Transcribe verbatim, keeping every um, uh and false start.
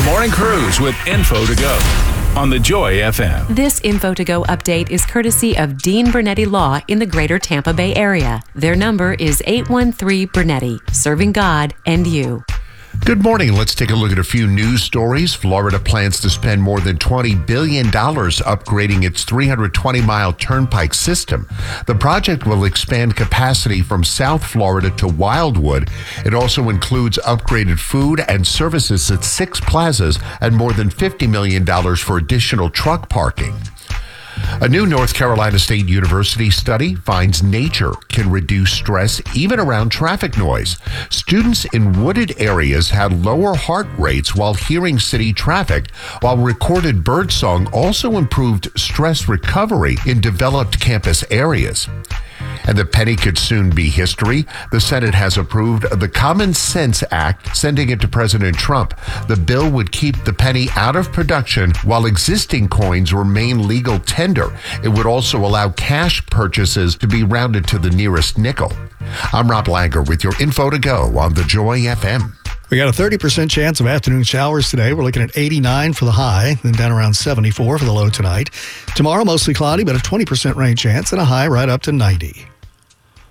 The Morning Cruise with Info to Go on the Joy F M. This Info to Go update is courtesy of Dean Bernetti Law in the greater Tampa Bay area. Their number is eight one three Bernetti, serving God and you. Good morning. Let's take a look at a few news stories. Florida plans to spend more than twenty billion dollars upgrading its three hundred twenty mile turnpike system. The project will expand capacity from South Florida to Wildwood. It also includes upgraded food and services at six plazas and more than fifty million dollars for additional truck parking. A new North Carolina State University study finds nature can reduce stress even around traffic noise. Students in wooded areas had lower heart rates while hearing city traffic, while recorded birdsong also improved stress recovery in developed campus areas. And the penny could soon be history. The Senate has approved the Common Sense Act, sending it to President Trump. The bill would keep the penny out of production while existing coins remain legal tender. It would also allow cash purchases to be rounded to the nearest nickel. I'm Rob Langer with your Info to Go on the Joy F M. We got a thirty percent chance of afternoon showers today. We're looking at eighty-nine for the high, then down around seventy-four for the low tonight. Tomorrow, mostly cloudy, but a twenty percent rain chance and a high right up to ninety.